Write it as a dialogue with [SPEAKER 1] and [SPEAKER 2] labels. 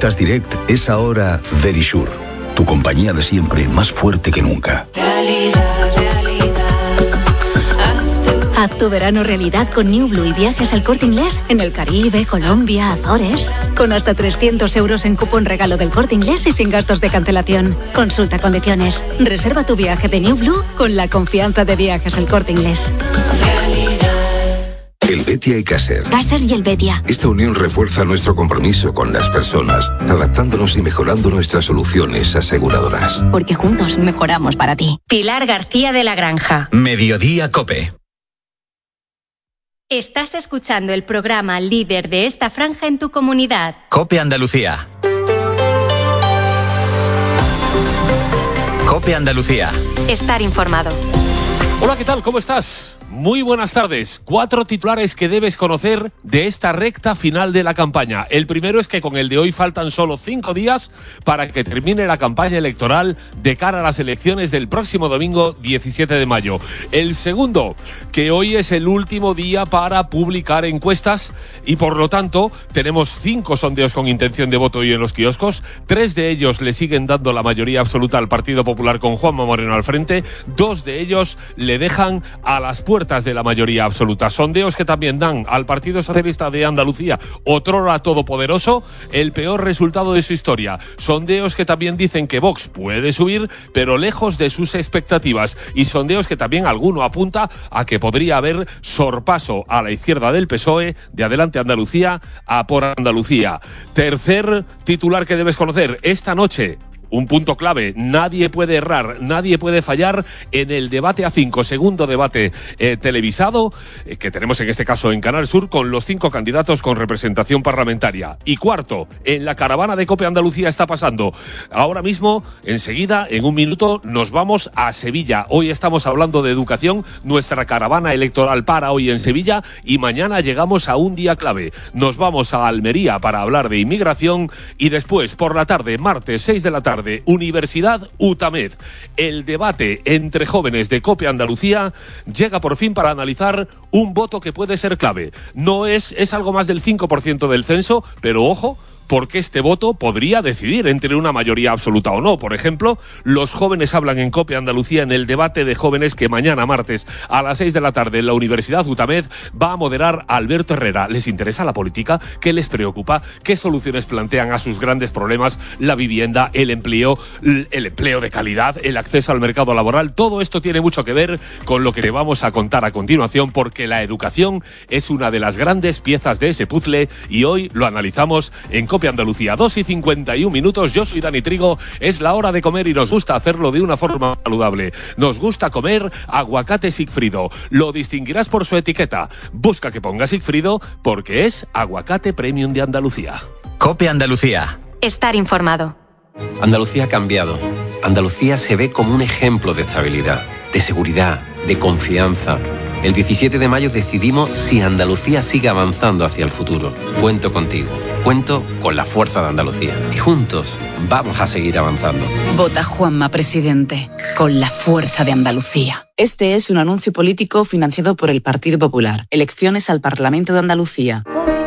[SPEAKER 1] Securitas Direct es ahora Verisure, tu compañía de siempre más fuerte que nunca.
[SPEAKER 2] Haz tu verano realidad con New Blue y viajes al Corte Inglés en el Caribe, Colombia, Azores. Con hasta 300 euros en cupón regalo del Corte Inglés y sin gastos de cancelación. Consulta condiciones. Reserva tu viaje de New Blue con la confianza de Viajes al Corte Inglés.
[SPEAKER 3] El Betia y Caser.
[SPEAKER 2] Caser y el Betia.
[SPEAKER 3] Esta unión refuerza nuestro compromiso con las personas, adaptándonos y mejorando nuestras soluciones aseguradoras.
[SPEAKER 2] Porque juntos mejoramos para ti.
[SPEAKER 4] Pilar García de la Granja.
[SPEAKER 5] Mediodía COPE.
[SPEAKER 4] Estás escuchando el programa líder de esta franja en tu comunidad.
[SPEAKER 5] COPE Andalucía. COPE Andalucía.
[SPEAKER 4] Estar informado.
[SPEAKER 6] Hola, ¿qué tal? ¿Cómo estás? Muy buenas tardes. 4 titulares que debes conocer de esta recta final de la campaña. El primero es que con el de hoy faltan solo 5 días para que termine la campaña electoral de cara a las elecciones del próximo domingo 17 de mayo. El segundo, que hoy es el último día para publicar encuestas y por lo tanto tenemos 5 sondeos con intención de voto hoy en los kioscos. 3 de ellos le siguen dando la mayoría absoluta al Partido Popular con Juanma Moreno al frente. 2 de ellos le dejan a las puertas de la mayoría absoluta. Sondeos que también dan al Partido Socialista de Andalucía, otrora todopoderoso, el peor resultado de su historia. Sondeos que también dicen que Vox puede subir, pero lejos de sus expectativas. Y sondeos que también alguno apunta a que podría haber sorpaso a la izquierda del PSOE, de Adelante Andalucía a Por Andalucía. Tercer titular que debes conocer esta noche. Un punto clave, nadie puede errar, nadie puede fallar en el debate A5, segundo debate televisado, que tenemos en este caso en Canal Sur, con los 5 candidatos con representación parlamentaria. Y cuarto, en la caravana de COPE Andalucía está pasando. Ahora mismo, enseguida, en un minuto, nos vamos a Sevilla. Hoy estamos hablando de educación, nuestra caravana electoral para hoy en Sevilla, y mañana llegamos a un día clave. Nos vamos a Almería para hablar de inmigración, y después, por la tarde, martes 6 de la tarde, Universidad UTAMED. El debate entre jóvenes de COPE Andalucía llega por fin para analizar un voto que puede ser clave. No es algo más del 5% del censo, pero ojo, porque este voto podría decidir entre una mayoría absoluta o no. Por ejemplo, los jóvenes hablan en COPE Andalucía en el debate de jóvenes que mañana martes a las 6 de la tarde en la Universidad UTAMED va a moderar Alberto Herrera. ¿Les interesa la política? ¿Qué les preocupa? ¿Qué soluciones plantean a sus grandes problemas? La vivienda, el empleo de calidad, el acceso al mercado laboral. Todo esto tiene mucho que ver con lo que te vamos a contar a continuación, porque la educación es una de las grandes piezas de ese puzzle y hoy lo analizamos en COPE Andalucía. 2:51. Yo soy Dani Trigo. Es la hora de comer y nos gusta hacerlo de una forma saludable. Nos gusta comer aguacate Sigfrido. Lo distinguirás por su etiqueta. Busca que ponga Sigfrido porque es aguacate premium de Andalucía.
[SPEAKER 5] COPE Andalucía.
[SPEAKER 4] Estar informado.
[SPEAKER 7] Andalucía ha cambiado. Andalucía se ve como un ejemplo de estabilidad, de seguridad, de confianza. El 17 de mayo decidimos si Andalucía sigue avanzando hacia el futuro. Cuento contigo. Cuento con la fuerza de Andalucía. Y juntos vamos a seguir avanzando.
[SPEAKER 8] Vota Juanma Presidente. Con la fuerza de Andalucía. Este es un anuncio político financiado por el Partido Popular. Elecciones al Parlamento de Andalucía.